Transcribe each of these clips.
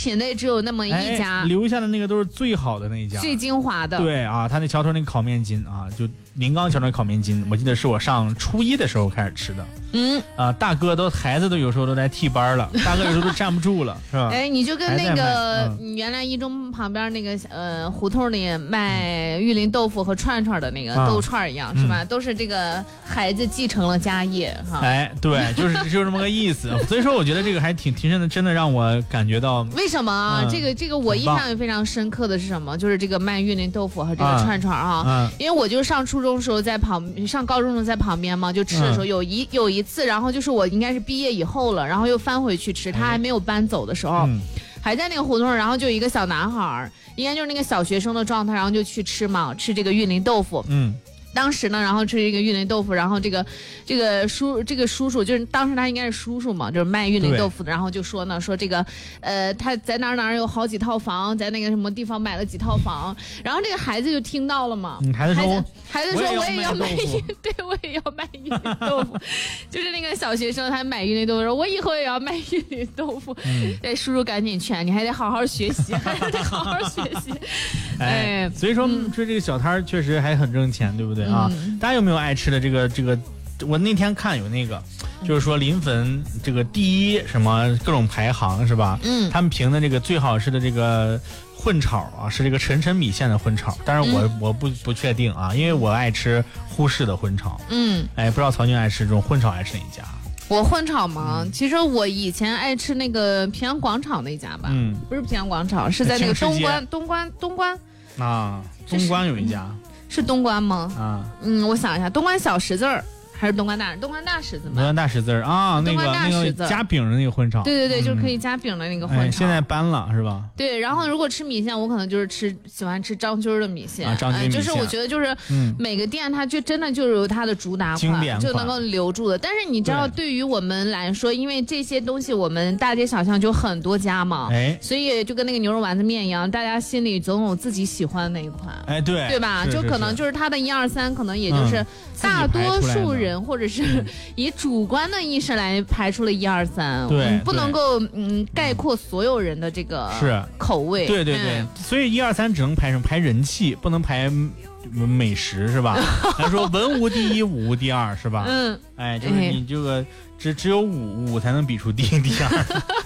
品类只有那么一家， 留下的那个都是最好的那一家， 最精华的。 对啊，他那桥头那个烤面筋啊，就临港桥头烤面筋，我记得是我上初一的时候开始吃的。大哥孩子都有时候都来替班了，大哥有时候都站不住了，是吧？ 你就跟那个原来一中旁边那个胡同里卖玉林豆腐和串串的那个豆串一样，是吧？都是这个孩子继承了家业哈。 对，就是这么个意思。所以说，我觉得这个还挺真的让我感觉到为什么啊？这个我印象也非常深刻的是什么？就是这个卖玉林豆腐和这个串串啊。因为我就上初中的时候上高中的时候在旁边嘛，就吃的时候有一次，然后就是我应该是毕业以后了，然后又翻回去吃，他还没有搬走的时候，还在那个胡同，然后就有一个小男孩，应该就是那个小学生的状态，然后就去吃这个玉林豆腐。当时呢，然后吃这个玉林豆腐，然后这个叔叔就是当时他应该是叔叔嘛，就是卖玉林豆腐的，然后就说这个他在哪儿有好几套房，在那个什么地方买了几套房，然后这个孩子就听到了嘛，孩子说我也要卖对，我也要卖玉林豆腐，就是那个小学生他买玉林豆腐说，我以后也要卖玉林豆腐，对，叔叔赶紧劝你还得好好学习，还得好好学习， 所以说这个小摊确实还很挣钱，对不对啊？大家有没有爱吃的这个？我那天看有那个，就是说临汾这个第一什么各种排行是吧？他们评的这个最好吃的这个混炒啊，是这个陈米线的混炒，但是我不确定啊，因为我爱吃呼式的混炒。不知道曹军爱吃这种混炒爱吃哪一家？ 我混炒吗？其实我以前爱吃那个平阳广场那家吧，不是平阳广场，是在那个东关啊，东关有一家。 是东关吗？我想一下，东关小十字儿还是东关大十字吗？ 东关大十字啊，那个加饼的那个混炒。 对，就是可以加饼的那个混炒。 现在搬了是吧？ 对，然后如果吃米线，我可能就是喜欢吃张军的米线。 张军米线， 就是我觉得就是每个店它就真的就是有它的主打款，就能够留住的。但是你知道，对于我们来说，因为这些东西我们大街小巷就很多家嘛，所以就跟那个牛肉丸子面一样，大家心里总有自己喜欢的那一款。对吧？就可能就是它的1、2、3，可能也就是大多数人。或者是以主观的意识来排出了1、2、3，不能够概括所有人的这个口味。 对，所以1、2、3只能排排人气，不能排美食是吧？他说文无第一，武无第二是吧？就是你这个只有武才能比出第一第二。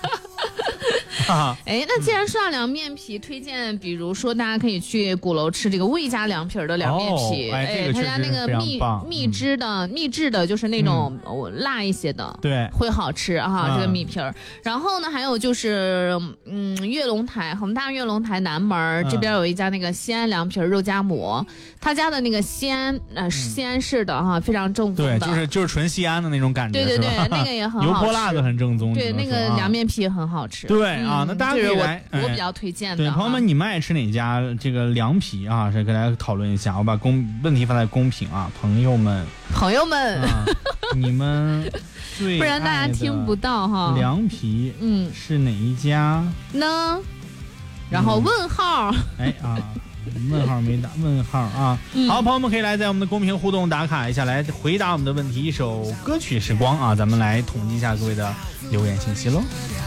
那既然说到凉面皮，推荐比如说大家可以去鼓楼吃这个魏家凉皮的凉面皮，他家那个秘制的就是那种辣一些的， 对， 会好吃哈，这个米皮儿。然后呢，还有就是粤龙台恒大粤龙台南门这边有一家那个西安凉皮肉夹馍，他家的那个西安式的哈，非常正宗的， 对，就是纯西安的那种感觉， 对，那个也很好吃， 油泼辣子很正宗， 对，那个凉面皮也很好吃， 对那大家可以来， 我比较推荐的。 对，朋友们，你们爱吃哪家这个凉皮啊？是跟大家讨论一下，我把问题放在公屏啊，朋友们，你们最不然大家听不到哈。 凉皮，是哪一家呢？然后问号， 问号没打，问号啊。好，朋友们可以来在我们的公屏互动打卡一下，来回答我们的问题。一首歌曲时光啊，咱们来统计一下各位的留言信息喽。